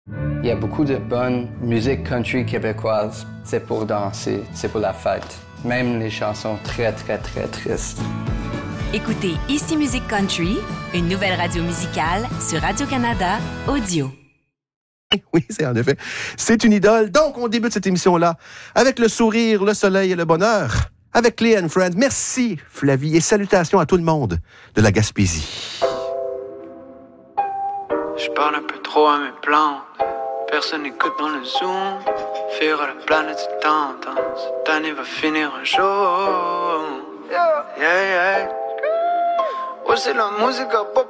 Il y a beaucoup de bonne musique country québécoise. C'est pour danser, c'est pour la fête. Même les chansons très, très, très tristes. Écoutez Ici Musique Country, une nouvelle radio musicale sur Radio-Canada Audio. Oui, c'est en effet. C'est une idole. Donc, on débute cette émission-là avec le sourire, le soleil et le bonheur. Avec Lee and Friends. Merci, Flavie, et salutations à tout le monde de la Gaspésie. Je parle un peu trop à mes plantes. Personne n'écoute dans le Zoom. Faire la planète c'est tendance. Cette année va finir un jour. Yeah, yeah. Ouais, c'est la musique à pop.